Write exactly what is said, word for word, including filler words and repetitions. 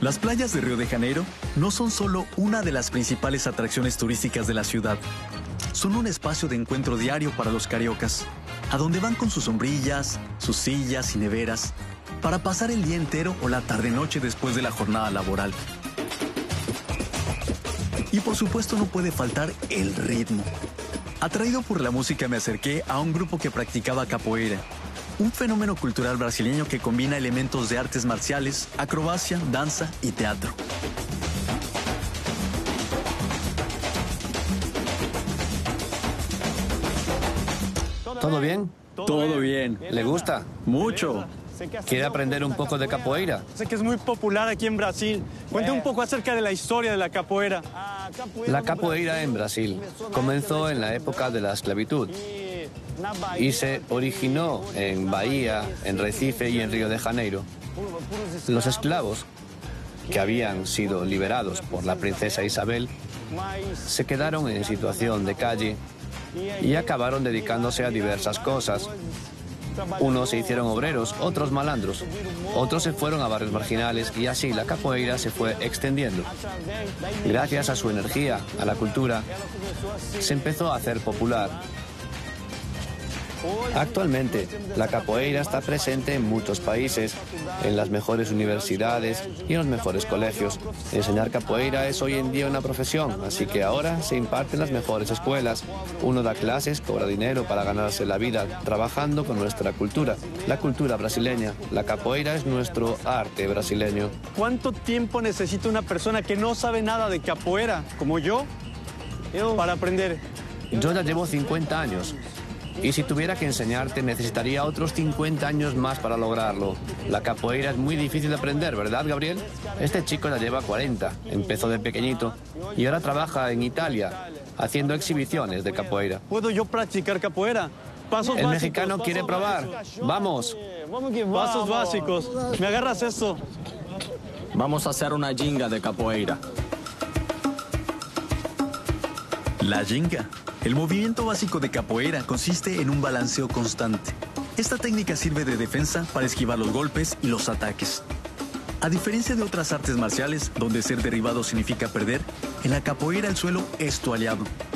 Las playas de Río de Janeiro no son solo una de las principales atracciones turísticas de la ciudad. Son un espacio de encuentro diario para los cariocas, a donde van con sus sombrillas, sus sillas y neveras, para pasar el día entero o la tarde-noche después de la jornada laboral. Y por supuesto no puede faltar el ritmo. Atraído por la música me acerqué a un grupo que practicaba capoeira, un fenómeno cultural brasileño que combina elementos de artes marciales, acrobacia, danza y teatro. ¿Todo bien? Todo bien. ¿Le gusta? Mucho. ¿Quiere aprender un poco de capoeira? Sé que es muy popular aquí en Brasil. Cuente un poco acerca de la historia de la capoeira. La capoeira en Brasil comenzó en la época de la esclavitud y se originó en Bahía, en Recife y en Río de Janeiro. Los esclavos, que habían sido liberados por la princesa Isabel, se quedaron en situación de calle y acabaron dedicándose a diversas cosas. Unos se hicieron obreros, otros malandros, otros se fueron a barrios marginales y así la capoeira se fue extendiendo. Gracias a su energía, a la cultura, se empezó a hacer popular. Actualmente, la capoeira está presente en muchos países, en las mejores universidades y en los mejores colegios. Enseñar capoeira es hoy en día una profesión, así que ahora se imparte en las mejores escuelas. Uno da clases, cobra dinero para ganarse la vida, trabajando con nuestra cultura, la cultura brasileña. La capoeira es nuestro arte brasileño. ¿Cuánto tiempo necesita una persona que no sabe nada de capoeira, como yo, para aprender? Yo ya llevo cincuenta años. Y si tuviera que enseñarte, necesitaría otros cincuenta años más para lograrlo. La capoeira es muy difícil de aprender, ¿verdad, Gabriel? Este chico ya lleva cuarenta, empezó de pequeñito y ahora trabaja en Italia, haciendo exhibiciones de capoeira. ¿Puedo yo practicar capoeira? Pasos El básicos, mexicano pasos quiere probar. básicos. Vamos. Pasos básicos. ¿Me agarras eso? Vamos a hacer una ginga de capoeira. La ginga. El movimiento básico de capoeira consiste en un balanceo constante. Esta técnica sirve de defensa para esquivar los golpes y los ataques. A diferencia de otras artes marciales, donde ser derribado significa perder, en la capoeira el suelo es tu aliado.